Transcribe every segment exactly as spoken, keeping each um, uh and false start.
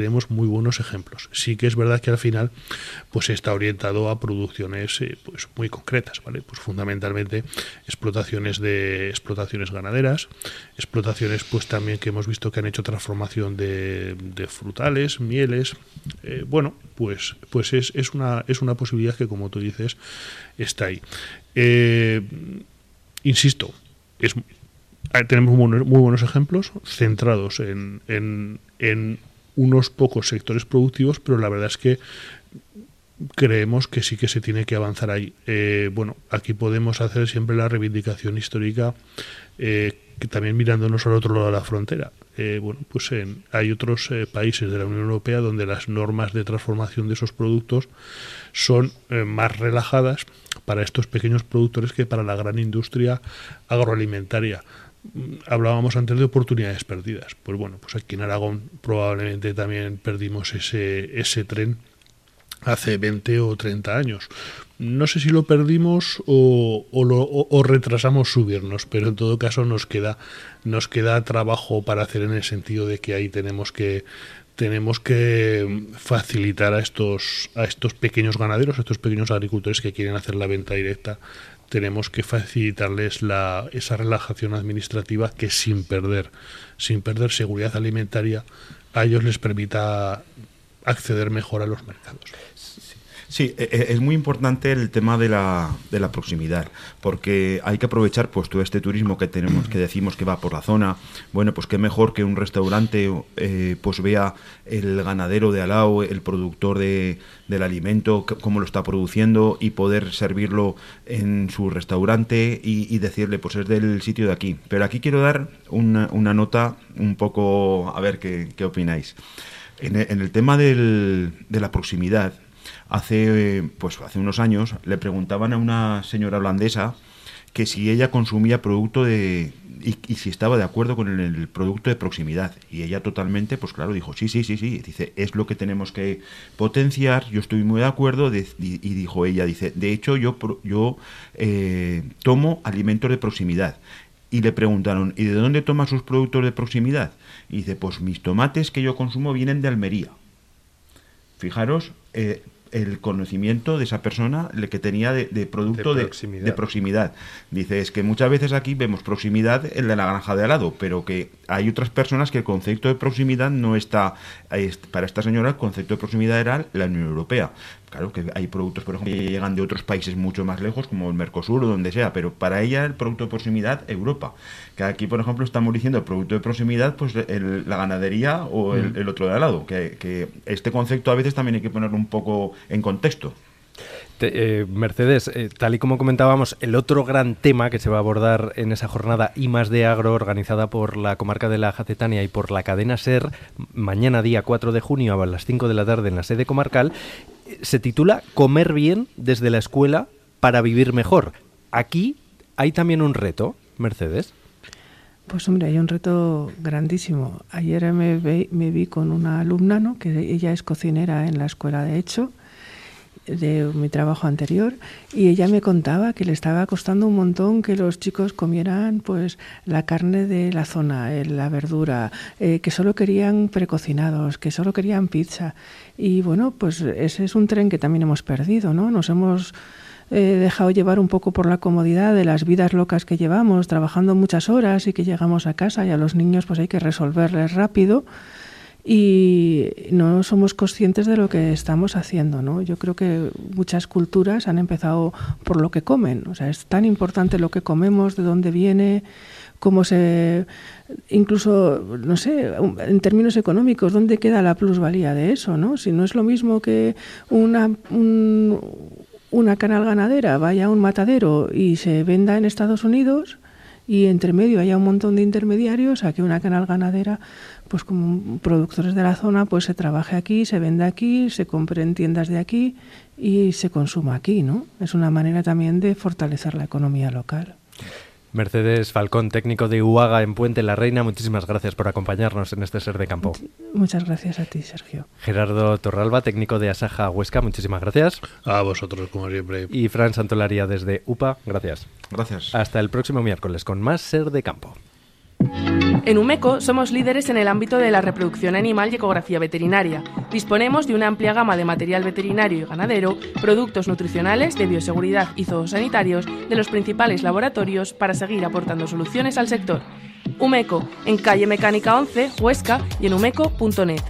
tenemos muy buenos ejemplos. Sí que es verdad que al final pues está orientado a producciones eh, pues muy concretas, ¿vale? Pues fundamentalmente explotaciones de explotaciones ganaderas, explotaciones pues también que hemos visto que han hecho transformación de, de frutales, mieles. Eh, bueno, pues pues es, es una es una posibilidad que, como tú dices, está ahí. Eh, insisto, es tenemos muy buenos, muy buenos ejemplos centrados en, en, en unos pocos sectores productivos, pero la verdad es que creemos que sí que se tiene que avanzar ahí. Eh, bueno, aquí podemos hacer siempre la reivindicación histórica, eh, que también mirándonos al otro lado de la frontera. Eh, bueno, pues en, hay otros eh, países de la Unión Europea donde las normas de transformación de esos productos son eh, más relajadas para estos pequeños productores que para la gran industria agroalimentaria. Hablábamos antes de oportunidades perdidas. Pues bueno, pues aquí en Aragón probablemente también perdimos ese, ese tren hace veinte o treinta años. No sé si lo perdimos o, o, lo, o, o retrasamos subirnos, pero en todo caso nos queda, nos queda trabajo para hacer, en el sentido de que ahí tenemos que tenemos que facilitar a estos a estos pequeños ganaderos, a estos pequeños agricultores que quieren hacer la venta directa. Tenemos que facilitarles la, esa relajación administrativa que sin perder, sin perder seguridad alimentaria, a ellos les permita acceder mejor a los mercados. Sí, es muy importante el tema de la, de la proximidad, porque hay que aprovechar pues todo este turismo que tenemos, que decimos que va por la zona. Bueno, pues qué mejor que un restaurante eh, pues vea el ganadero de al lado, el productor de, del alimento, cómo lo está produciendo, y poder servirlo en su restaurante y, y decirle, pues es del sitio de aquí. Pero aquí quiero dar una, una nota un poco, a ver qué, qué opináis. En el, en el tema del, de la proximidad, Hace, pues, hace unos años le preguntaban a una señora holandesa que si ella consumía producto de... Y, y si estaba de acuerdo con el, el producto de proximidad. Y ella totalmente, pues claro, dijo, sí, sí, sí, sí. Dice, es lo que tenemos que potenciar, yo estoy muy de acuerdo. De, y, y dijo ella, dice, de hecho yo, yo eh, tomo alimentos de proximidad. Y le preguntaron, ¿y de dónde toma sus productos de proximidad? Y dice, pues mis tomates que yo consumo vienen de Almería. Fijaros... Eh, el conocimiento de esa persona que tenía de, de producto de proximidad. De, de proximidad. Dice, es que muchas veces aquí vemos proximidad en la granja de al lado, pero que hay otras personas que el concepto de proximidad no está... Para esta señora el concepto de proximidad era la Unión Europea. Claro que hay productos, por ejemplo, que llegan de otros países mucho más lejos, como el Mercosur o donde sea, pero para ella el producto de proximidad, Europa. Que aquí, por ejemplo, estamos diciendo el producto de proximidad, pues el, la ganadería o el, el otro de al lado. Que, que este concepto a veces también hay que ponerlo un poco en contexto. Te, eh, Mercedes, eh, tal y como comentábamos, el otro gran tema que se va a abordar en esa jornada I más D Agro, organizada por la comarca de la Jacetania y por la cadena SER, mañana día cuatro de junio a las cinco de la tarde en la sede comarcal, se titula Comer bien desde la escuela para vivir mejor. Aquí hay también un reto, Mercedes. Pues hombre, hay un reto grandísimo. Ayer me, ve, me vi con una alumna, ¿no?, que ella es cocinera en la escuela de hecho, de mi trabajo anterior, y ella me contaba que le estaba costando un montón que los chicos comieran pues la carne de la zona, eh, la verdura, eh, que solo querían precocinados, que solo querían pizza. Y bueno, pues ese es un tren que también hemos perdido, ¿no? Nos hemos eh, dejado llevar un poco por la comodidad de las vidas locas que llevamos, trabajando muchas horas y que llegamos a casa y a los niños pues hay que resolverles rápido. Y no somos conscientes de lo que estamos haciendo, ¿no? Yo creo que muchas culturas han empezado por lo que comen. O sea, es tan importante lo que comemos, de dónde viene, cómo se... Incluso, no sé, en términos económicos, ¿dónde queda la plusvalía de eso, no? Si no es lo mismo que una... Un, una canal ganadera vaya a un matadero y se venda en Estados Unidos y entre medio haya un montón de intermediarios, a que una canal ganadera, pues como productores de la zona, pues se trabaje aquí, se venda aquí, se compre en tiendas de aquí y se consuma aquí, ¿no? Es una manera también de fortalecer la economía local. Mercedes Falcón, técnico de UAGA en Puente la Reina, muchísimas gracias por acompañarnos en este Ser de Campo. Muchas gracias a ti, Sergio. Gerardo Torralba, técnico de Asaja Huesca, muchísimas gracias. A vosotros, como siempre. Y Fran Santolaria desde UPA, gracias. Gracias. Hasta el próximo miércoles con más Ser de Campo. En Umeco somos líderes en el ámbito de la reproducción animal y ecografía veterinaria. Disponemos de una amplia gama de material veterinario y ganadero, productos nutricionales, de bioseguridad y zoosanitarios de los principales laboratorios para seguir aportando soluciones al sector. Umeco, en calle Mecánica once, Huesca y en umeco punto net.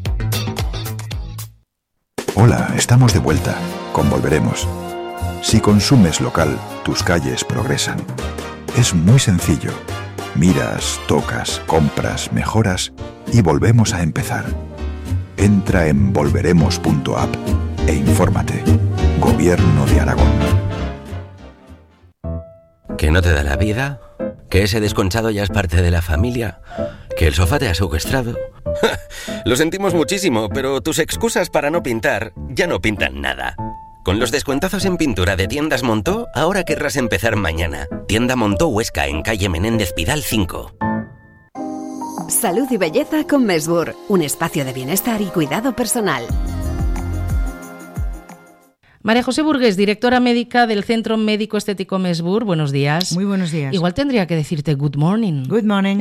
Hola, estamos de vuelta. Con Volveremos. Si consumes local, tus calles progresan. Es muy sencillo. Miras, tocas, compras, mejoras y volvemos a empezar. Entra en volveremos punto app e infórmate. Gobierno de Aragón. ¿Que no te da la vida? ¿Que ese desconchado ya es parte de la familia? ¿Que el sofá te ha secuestrado? Lo sentimos muchísimo, pero tus excusas para no pintar ya no pintan nada. Con los descuentazos en pintura de Tiendas Montó, ahora querrás empezar mañana. Tienda Montó Huesca, en calle Menéndez Pidal cinco. Salud y belleza con Mesbur, un espacio de bienestar y cuidado personal. María José Burgués, directora médica del Centro Médico Estético Mesbur, buenos días. Muy buenos días. Igual tendría que decirte good morning. Good morning.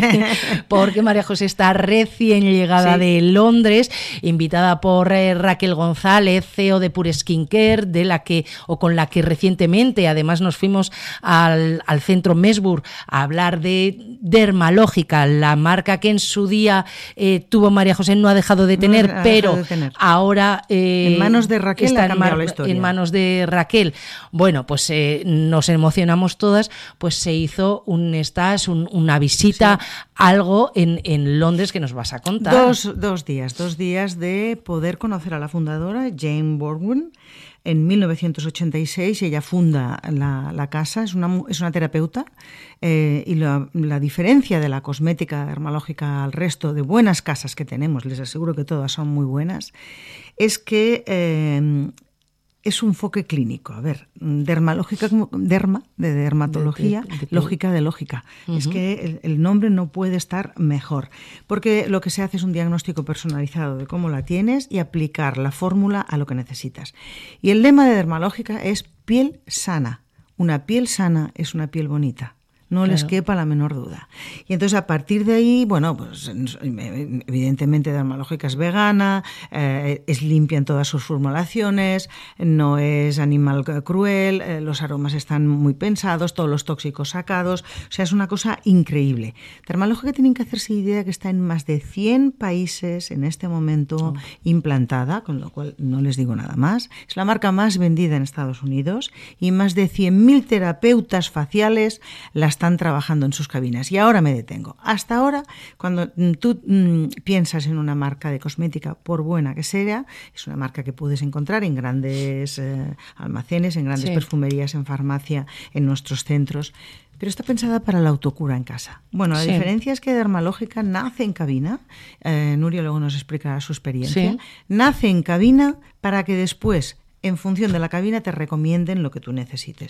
Porque María José está recién llegada sí. de Londres, invitada por eh, Raquel González, C E O de Pure Skincare, de la que, o con la que recientemente además nos fuimos al, al Centro Mesbur a hablar de Dermalógica, la marca que en su día eh, tuvo María José, no ha dejado de tener, no, pero de tener. ahora eh, en manos de Raquel está en manos en manos de Raquel. Bueno, pues eh, nos emocionamos todas, pues se hizo un stage, un, una visita, sí. algo en, en Londres que nos vas a contar. Dos, dos días, dos días de poder conocer a la fundadora, Jane Borgwyn. En mil novecientos ochenta y seis ella funda la, la casa, es una, es una terapeuta eh, y la, la diferencia de la cosmética dermalógica al resto de buenas casas que tenemos, les aseguro que todas son muy buenas, es que eh, es un enfoque clínico. A ver, dermalógica, derma, de dermatología, de, de, de, lógica de lógica. Uh-huh. Es que el, el nombre no puede estar mejor, porque lo que se hace es un diagnóstico personalizado de cómo la tienes y aplicar la fórmula a lo que necesitas. Y el lema de dermalógica es piel sana. Una piel sana es una piel bonita. No claro. les quepa la menor duda. Y entonces a partir de ahí, bueno, pues evidentemente Dermalógica es vegana, eh, es limpia en todas sus formulaciones, no es animal cruel, eh, los aromas están muy pensados, todos los tóxicos sacados, o sea, es una cosa increíble. Dermalógica tienen que hacerse idea que está en más de cien países en este momento oh. implantada, con lo cual no les digo nada más. Es la marca más vendida en Estados Unidos y más de cien mil terapeutas faciales las están trabajando en sus cabinas. Y ahora me detengo. Hasta ahora, cuando tú mmm, piensas en una marca de cosmética, por buena que sea, es una marca que puedes encontrar en grandes eh, almacenes, en grandes sí. perfumerías, en farmacia, en nuestros centros, pero está pensada para la autocura en casa. Bueno, la sí. diferencia es que Dermalógica nace en cabina, eh, Nuria luego nos explicará su experiencia, sí. nace en cabina para que después, en función de la cabina, te recomienden lo que tú necesites.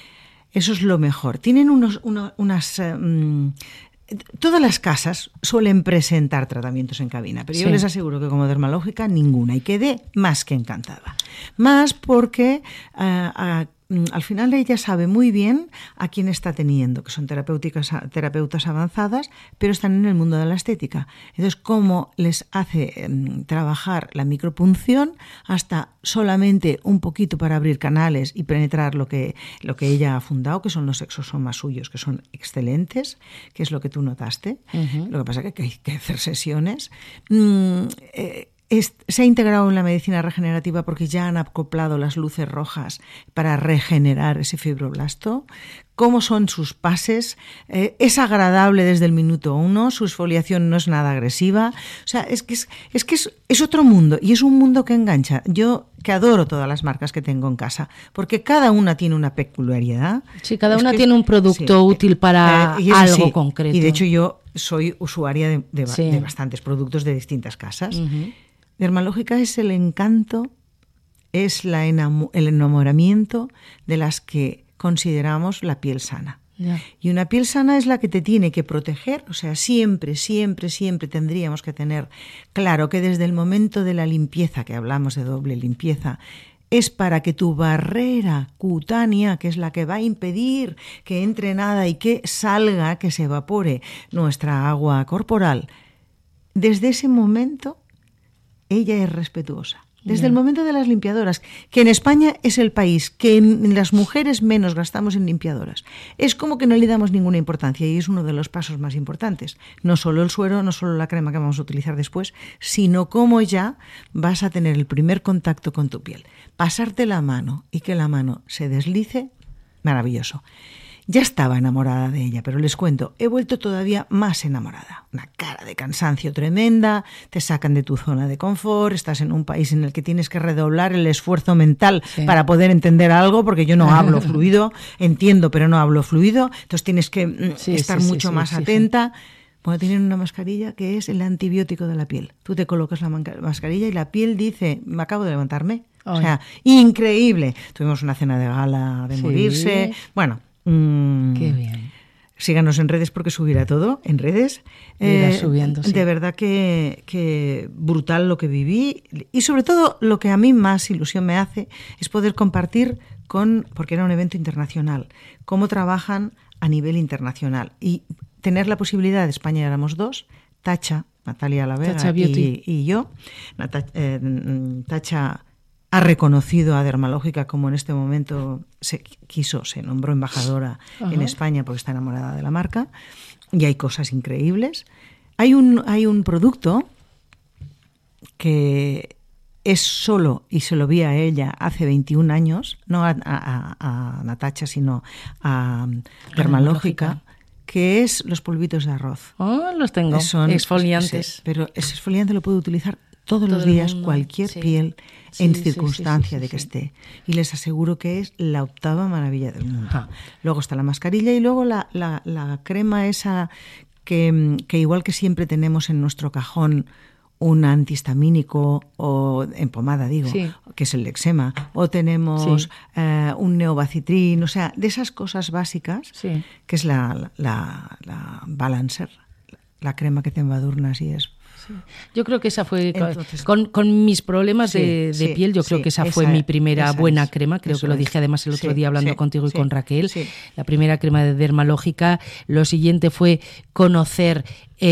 Eso es lo mejor. Tienen unos, uno, unas... Um, todas las casas suelen presentar tratamientos en cabina, pero sí. yo les aseguro que como Dermalógica ninguna, y quedé más que encantada. Más porque uh, uh, al final ella sabe muy bien a quién está teniendo, que son terapéuticas, terapeutas avanzadas, pero están en el mundo de la estética. Entonces, cómo les hace eh, trabajar la micropunción hasta solamente un poquito para abrir canales y penetrar lo que, lo que ella ha fundado, que son los exosomas suyos, que son excelentes, que es lo que tú notaste. Uh-huh. Lo que pasa es que hay que hacer sesiones. Mm, eh, Es, se ha integrado en la medicina regenerativa porque ya han acoplado las luces rojas para regenerar ese fibroblasto. ¿Cómo son sus pases? Eh, es agradable desde el minuto uno, su exfoliación no es nada agresiva. O sea, es que, es, es, que es, es otro mundo y es un mundo que engancha. Yo que adoro todas las marcas que tengo en casa, porque cada una tiene una peculiaridad. Sí, cada es una que, tiene un producto sí, útil para eh, algo sí. concreto. Y de hecho yo soy usuaria de, de, sí. de bastantes productos de distintas casas. Uh-huh. Dermalógica es el encanto, es la enamo- el enamoramiento de las que consideramos la piel sana. Yeah. Y una piel sana es la que te tiene que proteger, o sea, siempre, siempre, siempre tendríamos que tener claro que desde el momento de la limpieza, que hablamos de doble limpieza, es para que tu barrera cutánea, que es la que va a impedir que entre nada y que salga, que se evapore nuestra agua corporal, desde ese momento ella es respetuosa. Desde yeah. el momento de las limpiadoras, que en España es el país que en las mujeres menos gastamos en limpiadoras. Es como que no le damos ninguna importancia y es uno de los pasos más importantes. No solo el suero, no solo la crema que vamos a utilizar después, sino cómo ya vas a tener el primer contacto con tu piel. Pasarte la mano y que la mano se deslice, maravilloso. Ya estaba enamorada de ella, pero les cuento, he vuelto todavía más enamorada. Una cara de cansancio tremenda, te sacan de tu zona de confort, estás en un país en el que tienes que redoblar el esfuerzo mental sí. para poder entender algo, porque yo no hablo fluido, entiendo pero no hablo fluido, entonces tienes que sí, estar sí, mucho sí, más sí, atenta. Sí. Bueno, tienen una mascarilla que es el antibiótico de la piel. Tú te colocas la mascarilla y la piel dice, me acabo de levantarme. Ay. O sea, increíble. Tuvimos una cena de gala de sí. morirse. Bueno... Mm, Qué bien. Síganos en redes porque subirá todo en redes. Eh, subiendo, sí. De verdad que, que brutal lo que viví y sobre todo lo que a mí más ilusión me hace es poder compartir con, porque era un evento internacional, cómo trabajan a nivel internacional y tener la posibilidad, de España éramos dos, Tacha, Natalia Lavega y, y yo, Nata, eh, Tacha ha reconocido a Dermalógica como en este momento se quiso, se nombró embajadora Ajá. en España porque está enamorada de la marca y hay cosas increíbles. Hay un, hay un producto que es solo, y se lo vi a ella hace veintiún años, no a, a, a Natacha, sino a Dermalógica, que es los polvitos de arroz. Oh, los tengo, son exfoliantes. Sí, pero ese exfoliante lo puede utilizar todos Todo los días, cualquier sí. piel, sí, en sí, circunstancia sí, sí, sí, de que sí. esté. Y les aseguro que es la octava maravilla del mundo. Ajá. Luego está la mascarilla y luego la, la, la crema esa que, que igual que siempre tenemos en nuestro cajón un antihistamínico o en pomada, digo, sí. que es el Lexema, o tenemos sí. eh, un neobacitrin, o sea, de esas cosas básicas, sí. que es la, la, la Balancer, la crema que te embadurnas y es... Sí. Yo creo que esa fue, Entonces, con, con mis problemas sí, de, de sí, piel, yo creo sí, que esa, esa fue mi primera buena es, crema, creo que lo dije además el otro sí, día hablando sí, contigo y sí, con Raquel, sí. la primera crema de Dermalógica. Lo siguiente fue conocer...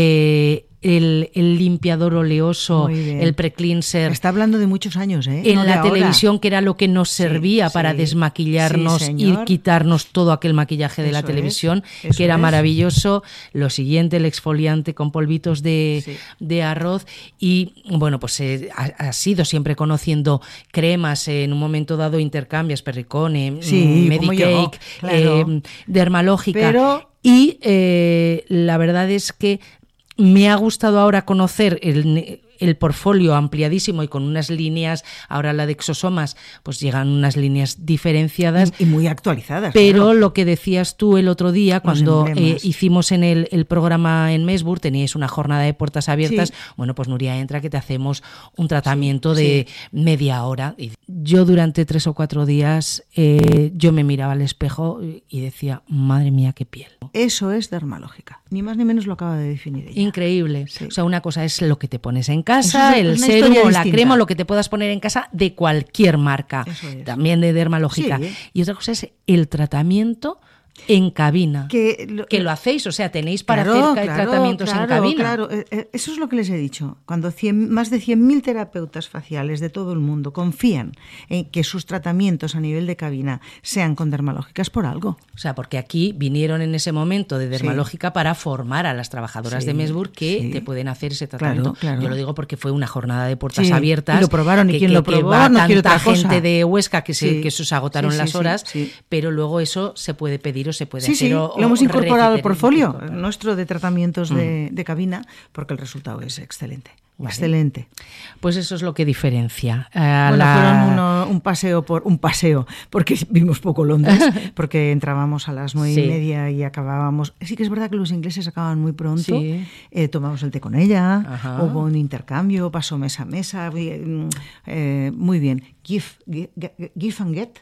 Eh, El, el limpiador oleoso, el pre-cleanser. Está hablando de muchos años, ¿eh? En no la televisión, ahora. Que era lo que nos servía sí, para sí, desmaquillarnos sí, y quitarnos todo aquel maquillaje de Eso la televisión, es, que era es. maravilloso. Lo siguiente, el exfoliante con polvitos de, sí. de arroz. Y bueno, pues eh, ha, ha sido siempre conociendo cremas. Eh, en un momento dado intercambias Perricone, sí, Medicake, claro. eh, Dermalógica. Pero... Y eh, la verdad es que me ha gustado ahora conocer el, el portfolio ampliadísimo y con unas líneas, ahora la de exosomas, pues llegan unas líneas diferenciadas. Y, y muy actualizadas. Pero claro. lo que decías tú el otro día, cuando eh, hicimos en el, el programa en Messburn, teníais una jornada de puertas abiertas, sí. bueno, pues Nuria, entra que te hacemos un tratamiento sí, de sí. media hora. Y yo durante tres o cuatro días, eh, yo me miraba al espejo y decía, madre mía, qué piel. Eso es Dermalógica, ni más ni menos lo acaba de definir ella. Increíble. Sí. O sea, una cosa es lo que te pones en casa, es, el serum o la crema, lo que te puedas poner en casa de cualquier marca, también de Dermalógica. Sí. Y otra cosa es el tratamiento en cabina, que lo, que lo hacéis, o sea, tenéis para claro, hacer claro, tratamientos claro, en cabina. Claro, eso es lo que les he dicho. Cuando cien, más de cien mil terapeutas faciales de todo el mundo confían en que sus tratamientos a nivel de cabina sean con Dermalógica, es por algo. O sea, porque aquí vinieron en ese momento de Dermalógica sí. para formar a las trabajadoras sí, de Messburn que sí. te pueden hacer ese tratamiento. Claro, claro. Yo lo digo porque fue una jornada de puertas sí. abiertas. Y lo probaron, y que, quien que, lo probó, que va no quiere tanta otra cosa. gente de Huesca que se, sí. que se agotaron sí, sí, las horas, sí, sí. pero luego eso se puede pedir o se puede sí, hacer. Sí, o, lo hemos incorporado al portfolio incorporado. nuestro de tratamientos mm. de, de cabina, porque el resultado es excelente. Vale. Excelente. Pues eso es lo que diferencia. Uh, bueno, la... fueron uno, un paseo por un paseo, porque vimos poco Londres, porque entrábamos a las nueve sí. y media y acabábamos. Sí que es verdad que los ingleses acaban muy pronto. Sí. Eh, tomamos el té con ella, Ajá. hubo un intercambio, pasó mesa a mesa, eh, muy bien. Give, give, give and get.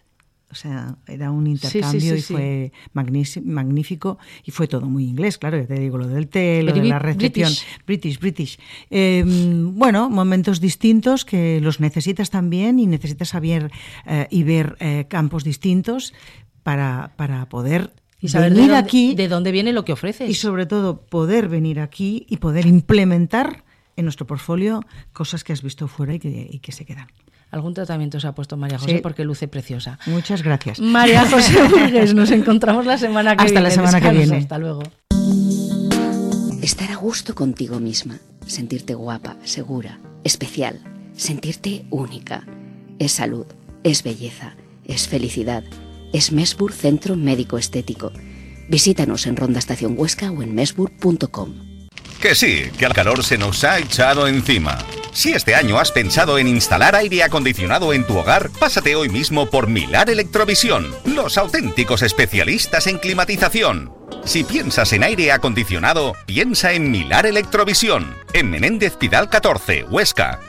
O sea, era un intercambio Sí, sí, sí, y sí. fue magnífico, magnífico y fue todo muy inglés, claro, ya te digo, lo del té, lo de la recepción. British, British. British. Eh, bueno, momentos distintos que los necesitas también y necesitas saber eh, y ver eh, campos distintos para, para poder y saber venir de dónde, aquí. de dónde viene lo que ofreces. Y sobre todo poder venir aquí y poder implementar en nuestro portfolio cosas que has visto fuera y que, y que se quedan. Algún tratamiento se ha puesto María José Sí. porque luce preciosa. Muchas gracias. María José Burgues, nos encontramos la semana que Hasta viene. la semana que Descansa, viene. Hasta luego. Estar a gusto contigo misma, sentirte guapa, segura, especial, sentirte única. Es salud, es belleza, es felicidad. Es Mesbur Centro Médico Estético. Visítanos en Ronda Estación Huesca o en mesbur punto com. Que sí, que el calor se nos ha echado encima. Si este año has pensado en instalar aire acondicionado en tu hogar, pásate hoy mismo por Milar Electrovisión, los auténticos especialistas en climatización. Si piensas en aire acondicionado, piensa en Milar Electrovisión, en Menéndez Pidal catorce, Huesca.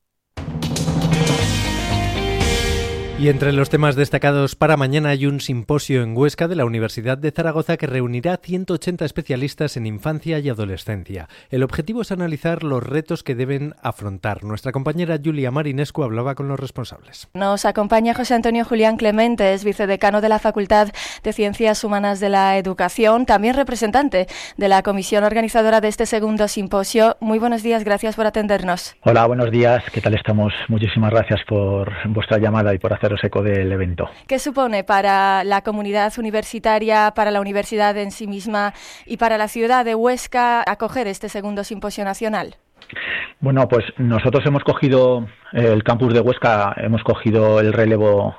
Y entre los temas destacados para mañana hay un simposio en Huesca de la Universidad de Zaragoza que reunirá a ciento ochenta especialistas en infancia y adolescencia. El objetivo es analizar los retos que deben afrontar. Nuestra compañera Julia Marinescu hablaba con los responsables. Nos acompaña José Antonio Julián Clemente, es vicedecano de la Facultad de Ciencias Humanas de la Educación, también representante de la comisión organizadora de este segundo simposio. Muy buenos días, gracias por atendernos. Hola, buenos días, ¿qué tal estamos? Muchísimas gracias por vuestra llamada y por haceros eco del evento. ¿Qué supone para la comunidad universitaria, para la universidad en sí misma y para la ciudad de Huesca acoger este segundo simposio nacional? Bueno, pues nosotros hemos cogido el campus de Huesca, hemos cogido el relevo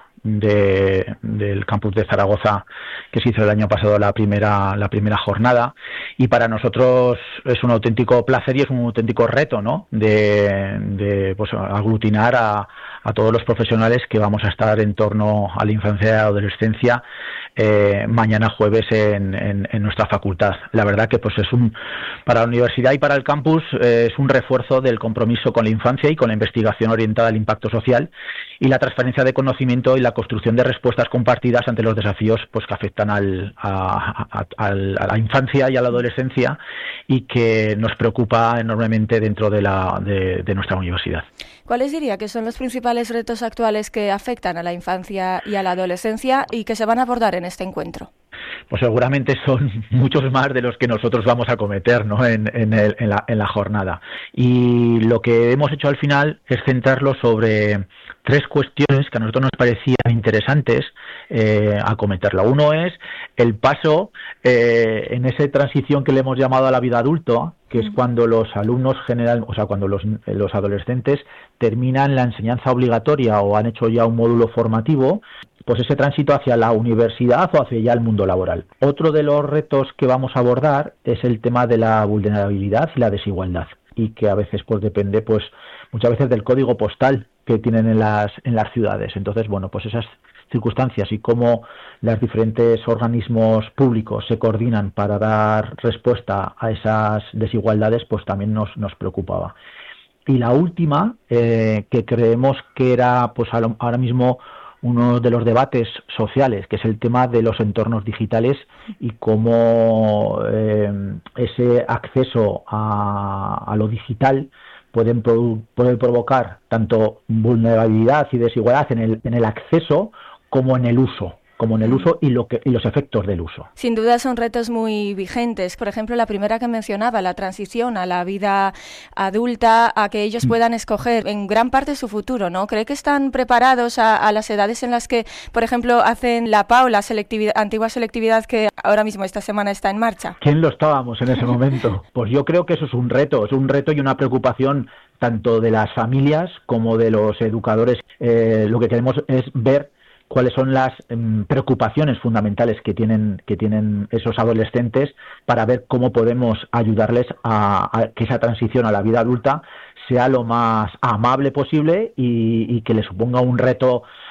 de, del campus de Zaragoza que se hizo el año pasado la primera la primera jornada, y para nosotros es un auténtico placer y es un auténtico reto, ¿no? de, de pues, aglutinar a, a todos los profesionales que vamos a estar en torno a la infancia y la adolescencia eh, mañana jueves en, en, en nuestra facultad. La verdad que pues es un para la universidad y para el campus eh, es un refuerzo del compromiso con la infancia y con la investigación orientada al impacto social y la transferencia de conocimiento y la construcción de respuestas compartidas ante los desafíos pues que afectan al, a, a, a, a la infancia y a la adolescencia y que nos preocupa enormemente dentro de, la, de, de nuestra universidad. ¿Cuáles diría que son los principales retos actuales que afectan a la infancia y a la adolescencia y que se van a abordar en este encuentro? Pues seguramente son muchos más de los que nosotros vamos a cometer, ¿no? en, en, el, en, la, en la jornada. Y lo que hemos hecho al final es centrarlo sobre tres cuestiones que a nosotros nos parecían interesantes eh, acometerla. Uno es el paso eh, en esa transición que le hemos llamado a la vida adulta, que es cuando los alumnos general, o sea, cuando los, los adolescentes terminan la enseñanza obligatoria o han hecho ya un módulo formativo, pues ese tránsito hacia la universidad o hacia ya el mundo laboral. Otro de los retos que vamos a abordar es el tema de la vulnerabilidad y la desigualdad, y que a veces pues depende pues muchas veces del código postal que tienen en las en las ciudades. Entonces, bueno, pues esas circunstancias y cómo los diferentes organismos públicos se coordinan para dar respuesta a esas desigualdades, pues también nos, nos preocupaba. Y la última, eh, que creemos que era pues ahora mismo uno de los debates sociales, que es el tema de los entornos digitales y cómo eh, ese acceso a, a lo digital pueden produ- puede provocar tanto vulnerabilidad y desigualdad en el, en el acceso como en el uso. como en el uso y, lo que, y los efectos del uso. Sin duda son retos muy vigentes. Por ejemplo, la primera que mencionaba, la transición a la vida adulta, a que ellos puedan escoger en gran parte su futuro, ¿no? ¿Cree que están preparados a, a las edades en las que, por ejemplo, hacen la P A U, la selectividad, antigua selectividad que ahora mismo esta semana está en marcha? ¿Quién lo estábamos en ese momento? Pues yo creo que eso es un reto, es un reto y una preocupación tanto de las familias como de los educadores. Eh, lo que queremos es ver cuáles son las um, preocupaciones fundamentales que tienen que tienen esos adolescentes para ver cómo podemos ayudarles a, a que esa transición a la vida adulta sea lo más amable posible y, y que le suponga un reto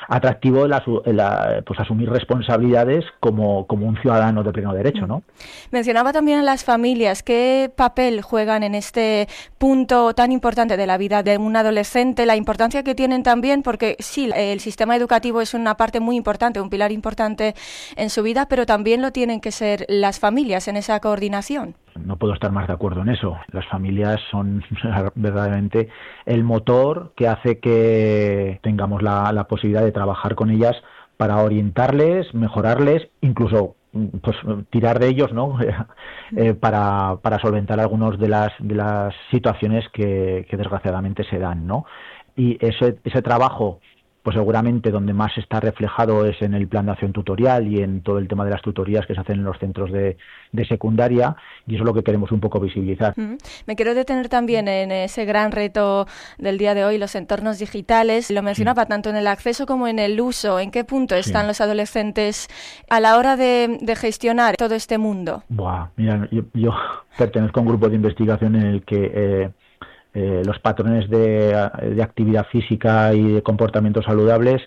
atractivo la, la, pues asumir responsabilidades como, como un ciudadano de pleno derecho, ¿no? Mencionaba también a las familias. ¿Qué papel juegan en este punto tan importante de la vida de un adolescente? La importancia que tienen también, porque sí, el sistema educativo es una parte muy importante, un pilar importante en su vida, pero también lo tienen que ser las familias en esa coordinación. No puedo estar más de acuerdo en eso. Las familias son verdaderamente el motor que hace que tengamos la, la posibilidad de trabajar con ellas para orientarles, mejorarles, incluso pues tirar de ellos, ¿no? eh, para, para solventar algunas de las de las situaciones que, que desgraciadamente se dan, ¿no? Y ese ese trabajo, pues seguramente donde más está reflejado es en el plan de acción tutorial y en todo el tema de las tutorías que se hacen en los centros de, de secundaria, y eso es lo que queremos un poco visibilizar. Mm. Me quiero detener también en ese gran reto del día de hoy, los entornos digitales. Lo mencionaba sí. tanto en el acceso como en el uso. ¿En qué punto están sí. los adolescentes a la hora de, de gestionar todo este mundo? Buah, mira, yo, yo pertenezco a un grupo de investigación en el que... Eh, Eh, los patrones de, de actividad física y de comportamientos saludables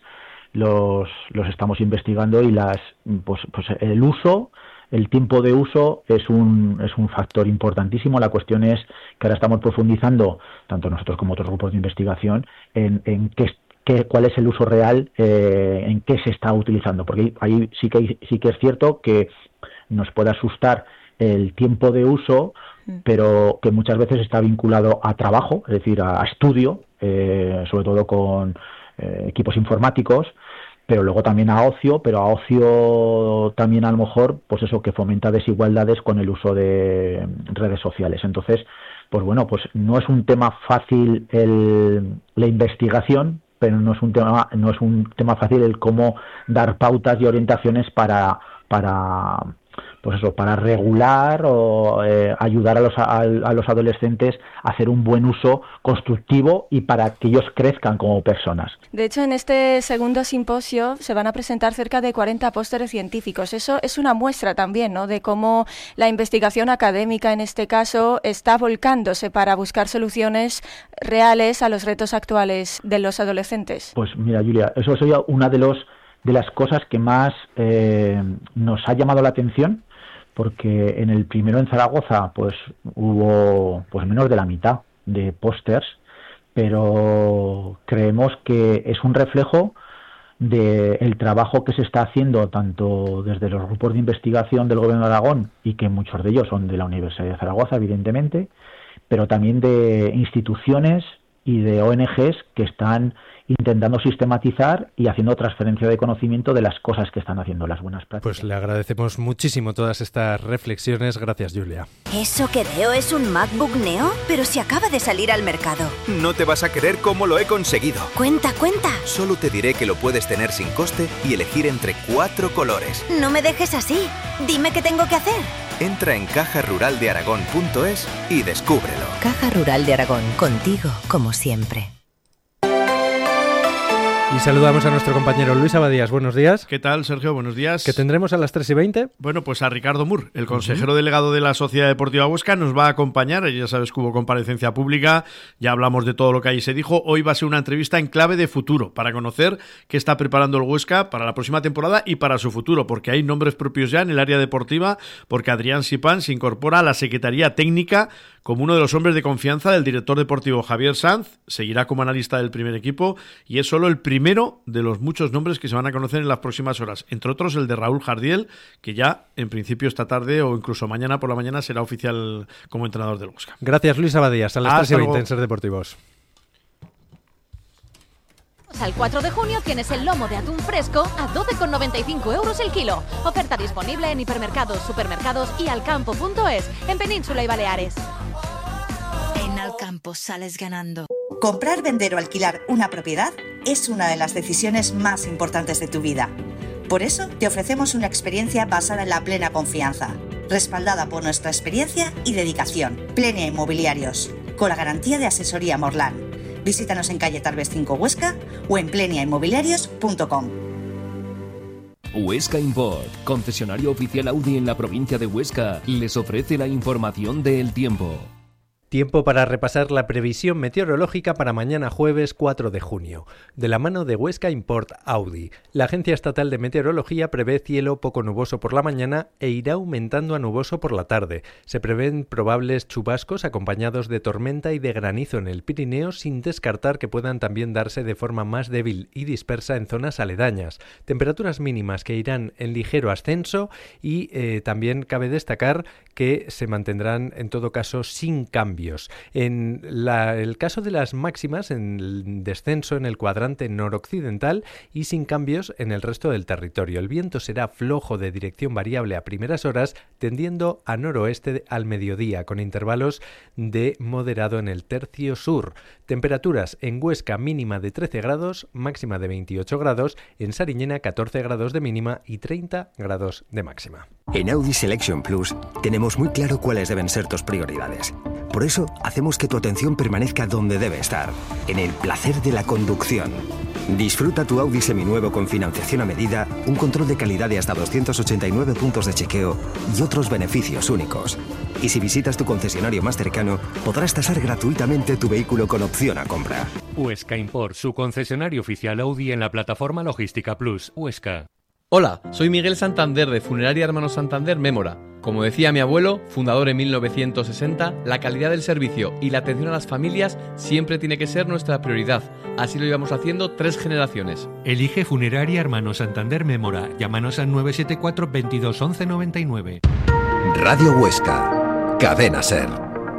los, los estamos investigando, y las pues, pues el uso, el tiempo de uso es un, es un factor importantísimo. La cuestión es que ahora estamos profundizando, tanto nosotros como otros grupos de investigación, en, en qué, qué, cuál es el uso real, eh, en qué se está utilizando, porque ahí sí que, sí que es cierto que nos puede asustar el tiempo de uso, pero que muchas veces está vinculado a trabajo, es decir, a, a estudio, eh, sobre todo con eh, equipos informáticos, pero luego también a ocio, pero a ocio también a lo mejor, pues eso, que fomenta desigualdades con el uso de redes sociales. Entonces, pues bueno, pues no es un tema fácil el, la investigación, pero no es un tema, no es un tema fácil el cómo dar pautas y orientaciones para, para pues eso, para regular o eh, ayudar a los, a, a los adolescentes a hacer un buen uso constructivo y para que ellos crezcan como personas. De hecho, en este segundo simposio se van a presentar cerca de cuarenta pósteres científicos. Eso es una muestra también, ¿no?, de cómo la investigación académica, en este caso, está volcándose para buscar soluciones reales a los retos actuales de los adolescentes. Pues mira, Julia, eso es una de los de las cosas que más eh, nos ha llamado la atención, porque en el primero en Zaragoza pues hubo pues menos de la mitad de pósters, pero creemos que es un reflejo del trabajo que se está haciendo tanto desde los grupos de investigación del Gobierno de Aragón, y que muchos de ellos son de la Universidad de Zaragoza, evidentemente, pero también de instituciones y de O N Ges que están intentando sistematizar y haciendo transferencia de conocimiento de las cosas que están haciendo, las buenas prácticas. Pues le agradecemos muchísimo todas estas reflexiones. Gracias, Julia. ¿Eso que veo es un MacBook Neo? Pero si acaba de salir al mercado. No te vas a creer cómo lo he conseguido. Cuenta, cuenta. Solo te diré que lo puedes tener sin coste y elegir entre cuatro colores. No me dejes así. Dime qué tengo que hacer. Entra en caja rural de aragón punto es y descúbrelo. Caja Rural de Aragón, contigo como siempre. Y saludamos a nuestro compañero Luis Abadías. Buenos días. ¿Qué tal, Sergio? Buenos días. ¿Qué tendremos a las tres y veinte? Bueno, pues a Ricardo Mur, el consejero uh-huh. delegado de la Sociedad Deportiva Huesca, nos va a acompañar. Ya sabes que hubo comparecencia pública, ya hablamos de todo lo que ahí se dijo. Hoy va a ser una entrevista en clave de futuro, para conocer qué está preparando el Huesca para la próxima temporada y para su futuro, porque hay nombres propios ya en el área deportiva, porque Adrián Sipán se incorpora a la Secretaría Técnica como uno de los hombres de confianza del director deportivo Javier Sanz. Seguirá como analista del primer equipo y es solo el primero de los muchos nombres que se van a conocer en las próximas horas, entre otros el de Raúl Jardiel, que ya en principio esta tarde o incluso mañana por la mañana será oficial como entrenador del Huesca. Gracias, Luis Abadías. A las tres y veinte en Ser Deportivos. Al cuatro de junio tienes el lomo de atún fresco a doce con noventa y cinco euros el kilo. Oferta disponible en hipermercados, supermercados y alcampo punto es, en Península y Baleares. En Alcampo sales ganando. Comprar, vender o alquilar una propiedad es una de las decisiones más importantes de tu vida. Por eso te ofrecemos una experiencia basada en la plena confianza, respaldada por nuestra experiencia y dedicación. Plenia Inmobiliarios, con la garantía de asesoría Morlán. Visítanos en calle Tarbes cinco Huesca o en plenia inmobiliarios punto com. Huesca Import, concesionario oficial Audi en la provincia de Huesca, les ofrece la información del tiempo. Tiempo para repasar la previsión meteorológica para mañana jueves cuatro de junio. De la mano de Huesca Import Audi, la Agencia Estatal de Meteorología prevé cielo poco nuboso por la mañana e irá aumentando a nuboso por la tarde. Se prevén probables chubascos acompañados de tormenta y de granizo en el Pirineo, sin descartar que puedan también darse de forma más débil y dispersa en zonas aledañas. Temperaturas mínimas que irán en ligero ascenso y eh, también cabe destacar que se mantendrán en todo caso sin cambio. En la, el caso de las máximas, en el descenso en el cuadrante noroccidental y sin cambios en el resto del territorio. El viento será flojo de dirección variable a primeras horas, tendiendo a noroeste al mediodía, con intervalos de moderado en el tercio sur. Temperaturas en Huesca mínima de trece grados, máxima de veintiocho grados, en Sariñena catorce grados de mínima y treinta grados de máxima. En Audi Selection Plus tenemos muy claro cuáles deben ser tus prioridades. Por eso hacemos que tu atención permanezca donde debe estar, en el placer de la conducción. Disfruta tu Audi seminuevo con financiación a medida, un control de calidad de hasta doscientos ochenta y nueve puntos de chequeo y otros beneficios únicos. Y si visitas tu concesionario más cercano, podrás tasar gratuitamente tu vehículo con opción a compra. Huesca Import, su concesionario oficial Audi en la plataforma Logística Plus, Huesca. Hola, soy Miguel Santander de Funeraria Hermanos Santander Mémora. Como decía mi abuelo, fundador en mil novecientos sesenta, la calidad del servicio y la atención a las familias siempre tiene que ser nuestra prioridad. Así lo íbamos haciendo tres generaciones. Elige Funeraria Hermanos Santander Mémora. Llámanos al nueve siete cuatro, veintidós, once noventa y nueve. Radio Huesca, Cadena Ser.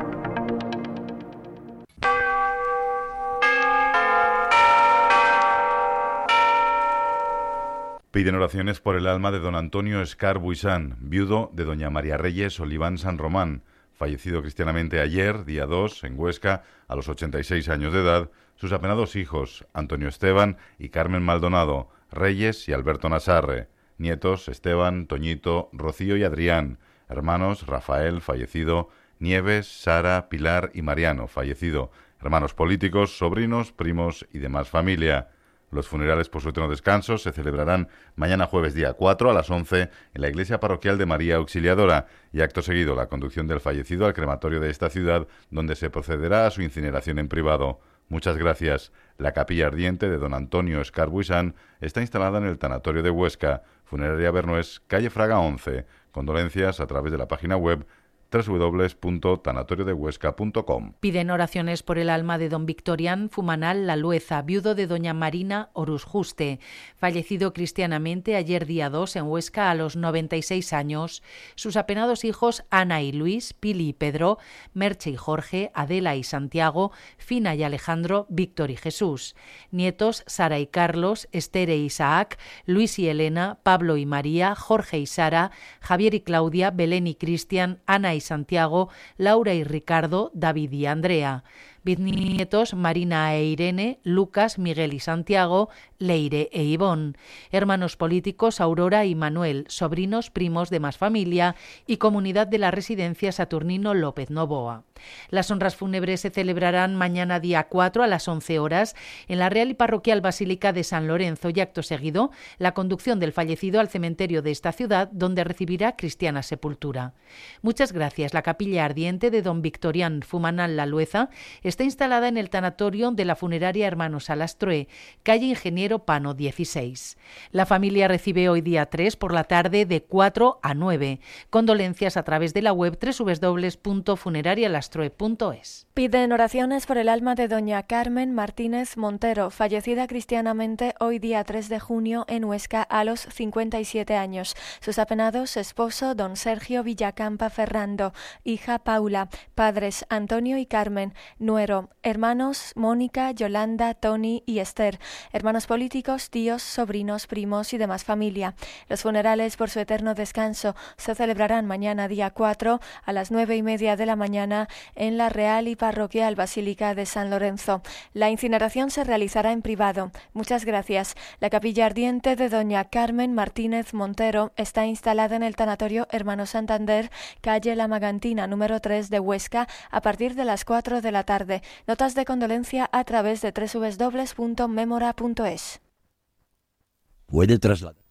Piden oraciones por el alma de don Antonio Escar Buisán, viudo de doña María Reyes Oliván San Román, fallecido cristianamente ayer, día dos, en Huesca, a los ochenta y seis años de edad, sus apenados hijos, Antonio Esteban y Carmen Maldonado, Reyes y Alberto Nasarre, nietos, Esteban, Toñito, Rocío y Adrián, hermanos, Rafael, fallecido, Nieves, Sara, Pilar y Mariano, fallecido, hermanos políticos, sobrinos, primos y demás familia. Los funerales por su eterno descanso se celebrarán mañana jueves día cuatro a las once en la iglesia parroquial de María Auxiliadora y acto seguido la conducción del fallecido al crematorio de esta ciudad, donde se procederá a su incineración en privado. Muchas gracias. La capilla ardiente de don Antonio Escar Buisán está instalada en el tanatorio de Huesca, Funeraria Bernués, calle Fraga once. Condolencias a través de la página web doble u doble u doble u punto tanatorio de huesca punto com. Piden oraciones por el alma de don Victorián Fumanal Lalueza, viudo de doña Marina Orusjuste, fallecido cristianamente ayer día dos en Huesca a los noventa y seis años. Sus apenados hijos Ana y Luis, Pili y Pedro, Merche y Jorge, Adela y Santiago, Fina y Alejandro, Víctor y Jesús. Nietos Sara y Carlos, Esther e Isaac, Luis y Elena, Pablo y María, Jorge y Sara, Javier y Claudia, Belén y Cristian, Ana y Santiago, Laura y Ricardo, David y Andrea. Bisnietos Marina e Irene, Lucas, Miguel y Santiago, Leire e Ivón. Hermanos políticos Aurora y Manuel, sobrinos, primos de más familia y comunidad de la residencia Saturnino López Novoa. Las honras fúnebres se celebrarán mañana día cuatro a las once horas en la Real y Parroquial Basílica de San Lorenzo y acto seguido la conducción del fallecido al cementerio de esta ciudad, donde recibirá cristiana sepultura. Muchas gracias. La capilla ardiente de don Victorián Fumanal Lalueza está instalada en el tanatorio de la funeraria Hermanos Alastroe, calle Ingeniero Pano dieciséis. La familia recibe hoy día tres por la tarde de cuatro a nueve. Condolencias a través de la web doble u doble u doble u punto funeraria alastroe punto es. Piden oraciones por el alma de doña Carmen Martínez Montero, fallecida cristianamente hoy día tres de junio en Huesca a los cincuenta y siete años. Sus apenados esposo don Sergio Villacampa Ferrando, hija Paula, padres Antonio y Carmen, nuero, hermanos Mónica, Yolanda, Tony y Esther, hermanos políticos, tíos, sobrinos, primos y demás familia. Los funerales por su eterno descanso se celebrarán mañana día cuatro a las nueve y media de la mañana en la Real y Parroquial Basílica de San Lorenzo. La incineración se realizará en privado. Muchas gracias. La capilla ardiente de doña Carmen Martínez Montero está instalada en el tanatorio Hermanos Santander, calle La Magantina, número tres de Huesca, a partir de las cuatro de la tarde. Notas de condolencia a través de doble u doble u doble u punto memora punto es. Puede trasladar.